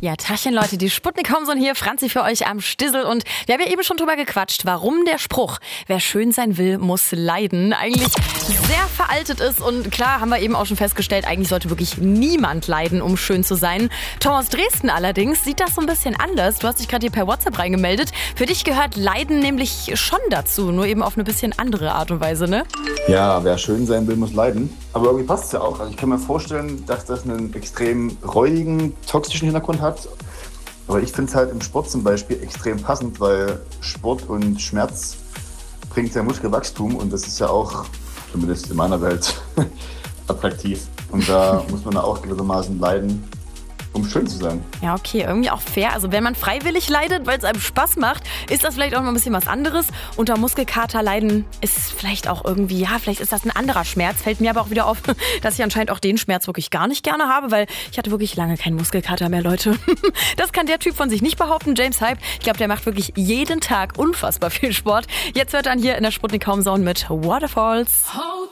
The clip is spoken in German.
Ja, Tachchen Leute, die Sputnik-Homson hier, Franzi für euch am Stissel und wir haben ja eben schon drüber gequatscht, warum der Spruch, wer schön sein will, muss leiden, eigentlich sehr veraltet ist und klar haben wir eben auch schon festgestellt, eigentlich sollte wirklich niemand leiden, um schön zu sein. Tom aus Dresden allerdings sieht das so ein bisschen anders. Du hast dich gerade hier per WhatsApp reingemeldet. Für dich gehört Leiden nämlich schon dazu, nur eben auf eine bisschen andere Art und Weise, ne? Ja, wer schön sein will, muss leiden. Aber irgendwie passt es ja auch. Also ich kann mir vorstellen, dass das einen extrem räudigen, toxischen Hintergrund hat. Aber ich finde es halt im Sport zum Beispiel extrem passend, weil Sport und Schmerz bringt ja Muskelwachstum und das ist ja auch, zumindest in meiner Welt, attraktiv. Und da muss man auch gewissermaßen leiden, um schön zu sein. Ja, okay, irgendwie auch fair. Also wenn man freiwillig leidet, weil es einem Spaß macht, ist das vielleicht auch mal ein bisschen was anderes. Unter Muskelkater leiden ist vielleicht auch irgendwie, ja, vielleicht ist das ein anderer Schmerz. Fällt mir aber auch wieder auf, dass ich anscheinend auch den Schmerz wirklich gar nicht gerne habe, weil ich hatte wirklich lange keinen Muskelkater mehr, Leute. Das kann der Typ von sich nicht behaupten, James Hype. Ich glaube, der macht wirklich jeden Tag unfassbar viel Sport. Jetzt hört dann hier in der Sputnik-Homezone mit Waterfalls.